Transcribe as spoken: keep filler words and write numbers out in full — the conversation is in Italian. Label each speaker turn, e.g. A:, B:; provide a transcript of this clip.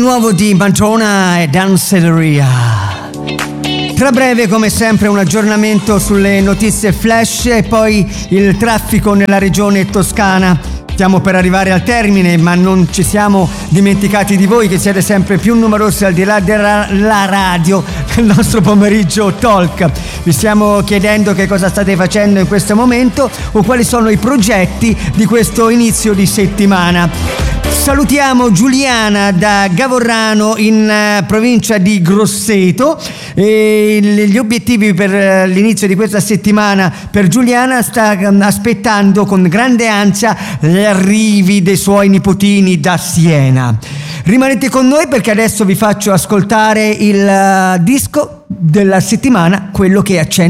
A: Nuovo di Madonna e Danceteria. Tra breve, come sempre, un aggiornamento sulle notizie flash e poi il traffico nella regione toscana. Stiamo per arrivare al termine, ma non ci siamo dimenticati di voi che siete sempre più numerosi al di là della la radio nel nostro pomeriggio talk. Vi stiamo chiedendo che cosa state facendo in questo momento o quali sono i progetti di questo inizio di settimana. Salutiamo Giuliana da Gavorrano in uh, provincia di Grosseto e gli obiettivi per uh, l'inizio di questa settimana per Giuliana sta um, aspettando con grande ansia gli arrivi dei suoi nipotini da Siena. Rimanete con noi perché adesso vi faccio ascoltare il uh, disco della settimana, quello che accende